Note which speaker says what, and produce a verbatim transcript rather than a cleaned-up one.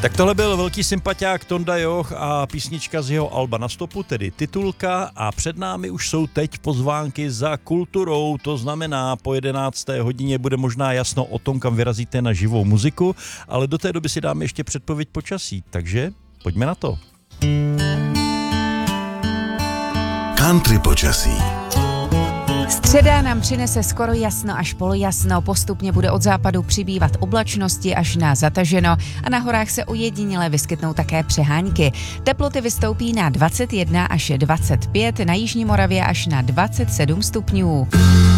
Speaker 1: Tak tohle byl velký sympatiák Tonda Joch a písnička z jeho alba Na stopu, tedy titulka, a před námi už jsou teď pozvánky za kulturou, to znamená po jedenácté hodině bude možná jasno o tom, kam vyrazíte na živou muziku, ale do té doby si dáme ještě předpověď počasí, takže pojďme na to.
Speaker 2: Country počasí.
Speaker 3: Středa nám přinese skoro jasno až polojasno, postupně bude od západu přibývat oblačnosti až na zataženo a na horách se ojediněle vyskytnou také přehánky. Teploty vystoupí na dvacet jedna až dvacet pět, na jižní Moravě až na dvacet sedm stupňů.